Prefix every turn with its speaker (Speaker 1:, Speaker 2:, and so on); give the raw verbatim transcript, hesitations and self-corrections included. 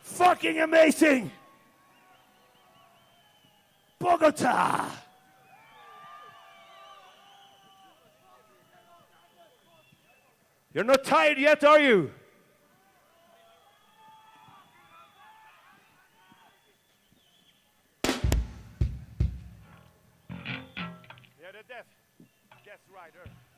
Speaker 1: fucking amazing Bogota. You're not tired yet, are you? Yeah, the death, death rider.